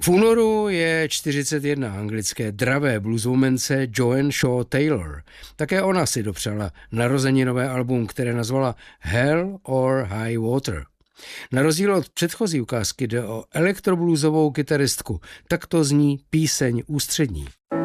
únoru je 41 anglické dravé blueswomance Joan Shaw Taylor. Také ona si dopřála narozeninové album, které nazvala Hell or High Water. Na rozdíl od předchozí ukázky jde o elektrobluesovou kytaristku. Takto zní píseň ústřední.